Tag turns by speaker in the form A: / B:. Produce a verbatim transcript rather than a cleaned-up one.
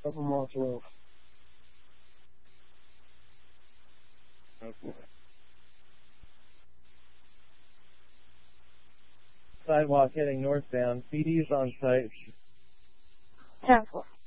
A: Upper Moss Road.
B: Okay.
C: Sidewalk heading northbound. P D's on site.
D: ten four.